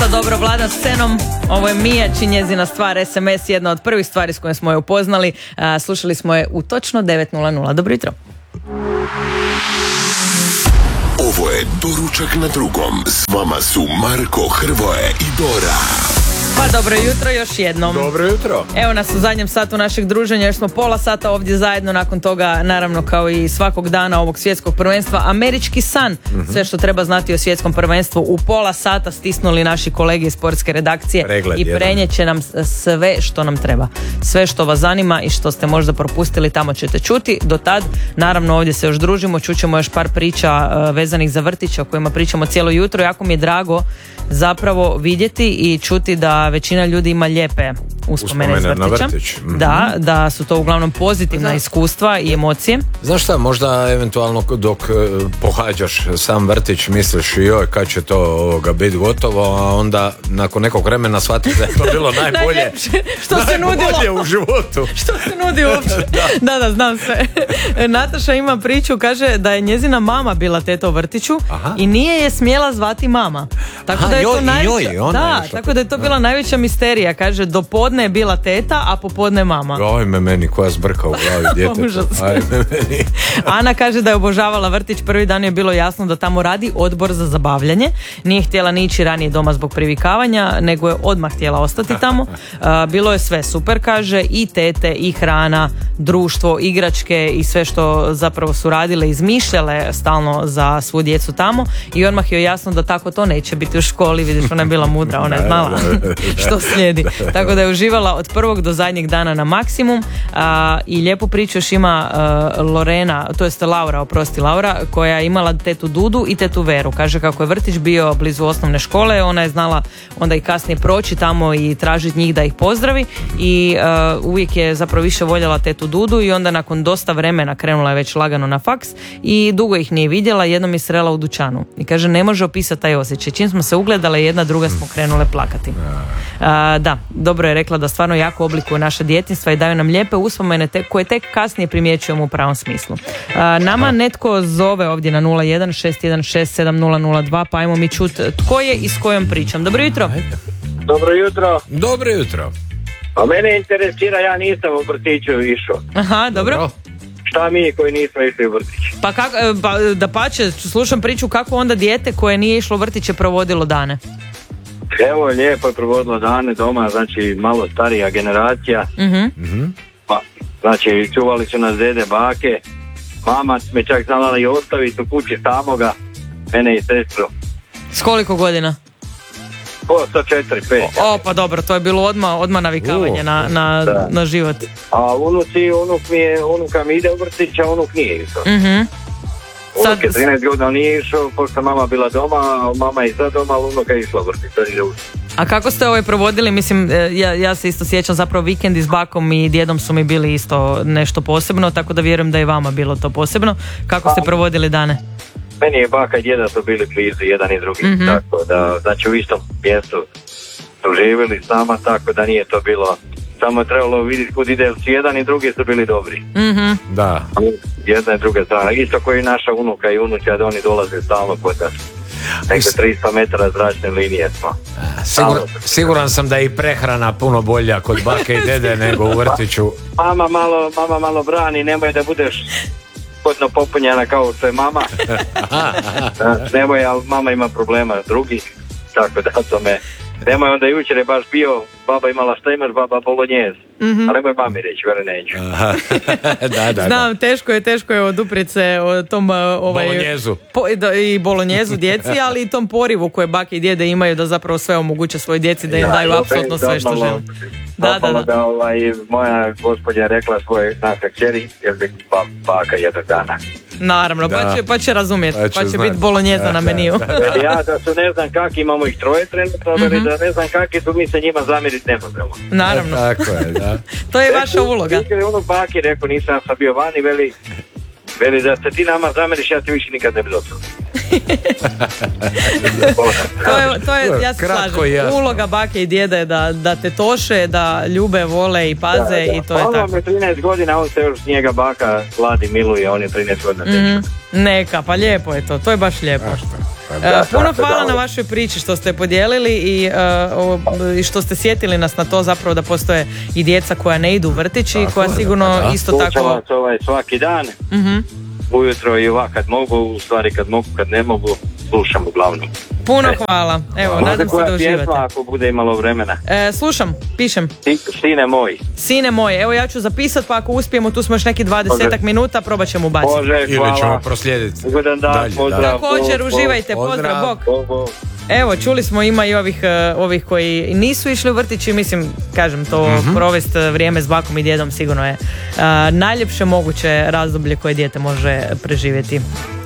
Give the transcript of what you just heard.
dobro vlada scenom. Ovo je Mijač i njezina stvar SMS, jedna od prvih stvari s kojom smo je upoznali. Slušali smo je u točno 9:00. Dobro jutro. Ovo je Doručak na drugom. S vama su Marko, Hrvoje i Dora. Pa dobro jutro još jednom. Dobro jutro. Evo nas u zadnjem satu našeg druženja, još smo pola sata ovdje zajedno, nakon toga naravno kao i svakog dana ovog svjetskog prvenstva, američki san. Sve što treba znati o svjetskom prvenstvu u pola sata stisnuli naši kolege iz sportske redakcije. Pregled i prenijet će nam sve što nam treba. Sve što vas zanima i što ste možda propustili tamo ćete čuti. Do tad, naravno ovdje se još družimo, čućemo još par priča vezanih za vrtiće o kojima pričamo cijelo jutro. Jako mi je drago zapravo vidjeti i čuti da većina ljudi ima lijepe uspomene iz vrtića. Da su to uglavnom pozitivna iskustva i emocije. Znaš šta, možda eventualno dok pohađaš sam vrtić misliš joj kad će to biti gotovo, a onda nakon nekog vremena shvatiš da je to bilo najbolje što se nudilo u životu. Što se nudi uopće. Da, znam sve. Nataša ima priču, kaže da je njezina mama bila teta u vrtiću. I nije je smjela zvati mama. Tako da je to tako da je to bila najveća misterija. Kaže, do podne je bila teta, a popodne mama. Ajme meni, koja zbrka u glavi djeteta. Ana kaže da je obožavala vrtić. Prvi dan je bilo jasno da tamo radi odbor za zabavljanje. Nije htjela ni ići ranije doma zbog privikavanja, nego je odmah htjela ostati tamo. Bilo je sve super, kaže, i tete, i hrana, društvo, igračke i sve što zapravo su radile, izmišljale stalno za svu djecu tamo. I odmah je jasno da tako to neće biti u školi. Vidiš, ona je bila mudra, ona je znala što slijedi. Tako da je uživala od prvog do zadnjeg dana na maksimum. I lijepu priču još ima Lorena, to jest Laura, koja je imala tetu Dudu i tetu Veru. Kaže kako je vrtić bio blizu osnovne škole, ona je znala onda i kasnije proći tamo i tražiti njih da ih pozdravi i uvijek je zapravo više voljela tetu Dudu i onda nakon dosta vremena krenula je već lagano na faks i dugo ih nije vidjela, jednom je srela u dućanu i kaže ne može opisati taj osjećaj. Čim smo se ugledale jedna druga smo krenule plakati. Da, dobro je rekla da stvarno jako oblikuju naše djetinjstva i daju nam lijepe uspomene koje tek kasnije primjećujemo u pravom smislu. Nama netko zove ovdje na 01-616-7002 pa ajmo mi čut tko je i s kojom pričam. Dobro jutro. Dobro jutro. Dobro jutro. A mene interesira, ja nisam u vrtiću išao. Aha, dobro. Šta mi koji nismo išli u vrtić? Pa da pače, slušam priču kako onda dijete koje nije išlo u vrtiće provodilo dane. Evo, lijepo je provodilo dane doma, znači malo starija generacija. Pa, znači čuvali su nas dede, bake, mama me čak znala i ostaviti u kući samoga, mene i sestru. S koliko godina? Sa 4-5. Pa dobro, to je bilo odmah navikavanje na život. A unuka mi ide u vrtić, a unuk nije išao. Unuk je 13 godina nije išao, pošto mama bila doma, mama je za doma, ali unuka je išla u vrtić. A kako ste provodili, mislim, ja se isto sjećam zapravo vikendi s bakom i djedom su mi bili isto nešto posebno, tako da vjerujem da je vama bilo to posebno. Kako ste provodili dane? Meni je baka i djeda su bili blizu jedan i drugi, tako da, znači u istom mjestu su živjeli s nama, tako da nije to bilo, samo je trebalo vidjeti kud ide, jedan i drugi su bili dobri. Da. Jedna i druga strana, isto koji naša unuka i unuča, da oni dolaze stalno kod nas. Neke 300 metara zračne linije smo. Siguran sam da je i prehrana puno bolja kod bake i dede nego u vrtiću. Mama malo brani, nemoj da budeš kodno popunjena kao što je mama. Nemoj, ali mama ima problema drugih, tako da tome. Nemoj, onda jučer je baš bio, baba imala šta imaš, baba bolognese. Ali nemoj mami reći, vere neću. Da. Znam, teško je oduprijeti se o tom bolonjezu. I bolonjezu djeci, ali i tom porivu koje bake i djede imaju da zapravo sve omoguće svojoj djeci da im daju apsolutno sve što žele. Da. Moja gospođa je rekla svoje naša kćeri, jer bi baka jednog dana. Naravno, pa će razumjeti, pa će biti bolonjeza na meniju. Ja da su ne znam kak, imamo ih troje trenutno, da ne znam kak tu mi se njima zamiriti ne možemo. Naravno. Tako je, da. To je vaša uloga. Ono baki rekao, nisam bio vani, veli da se ti nama zamiriš, ja ti više nikad ne bi došao. To je, ja se slažem. Uloga bake i djede je da te toše, da ljube, vole i paze i to je tako. On je 13 godina, on se još njega baka gladi, miluje, on je 13 godina. Neka, pa lijepo je to je baš lijepo. Puno hvala na vašoj priči što ste podijelili i što ste sjetili nas na to zapravo da postoje i djeca koja ne idu u vrtić i koja sigurno isto tako... Slušam vas svaki dan, ujutro i ovak kad mogu, u stvari kad mogu, kad ne mogu, slušam uglavnom. Puno hvala, evo, nadam se da uživate. Pjesma ako bude imalo vremena? Slušam, pišem. Sine moj. Sine moj, evo ja ću zapisat, pa ako uspijemo, tu smo još neki 20 minuta, probat ćemo ubaciti. Može, hvala. Ili ćemo proslijediti. Ugodan dan, pozdrav. Također, uživajte, pozdrav, bok. Evo, čuli smo, ima i ovih koji nisu išli u vrtić i mislim, kažem, to provest vrijeme s bakom i djedom sigurno je najljepše moguće razdoblje koje dijete može preživjeti.